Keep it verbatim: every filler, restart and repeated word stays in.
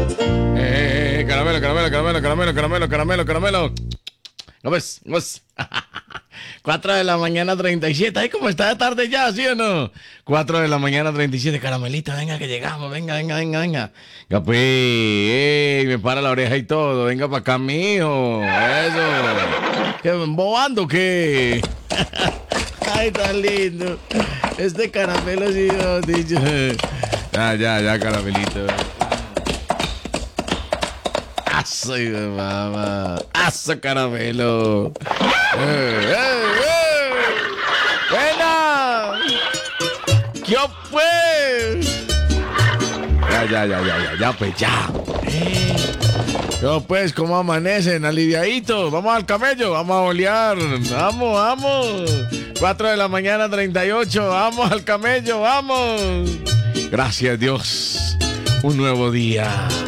Eh, caramelo, caramelo, caramelo, caramelo, caramelo, caramelo, caramelo. No ves, no ves. cuatro de la mañana treinta y siete. Ay, ¿cómo está de tarde ya, sí o no? cuatro de la mañana treinta y siete. Caramelito, venga que llegamos. Venga, venga, venga, venga. Ya pues, ey, me para la oreja y todo. Venga para acá, mijo. Eso. ¿Qué, bobando qué? Ay, tan lindo. Este caramelo sí, no, dicho. Ya, ya, ya, caramelito. Aso, mamá. Aso, caramelo. ¡Eh, eh, eh! ¡Buena! ¿Qué pues? Ya, ya, ya, ya, ya, ya, pues ya. Eh. Yo pues, ¿cómo amanecen? Aliviaditos. Vamos al camello, vamos a olear. Vamos, vamos. cuatro de la mañana treinta y ocho. Vamos al camello, vamos. Gracias, Dios. Un nuevo día.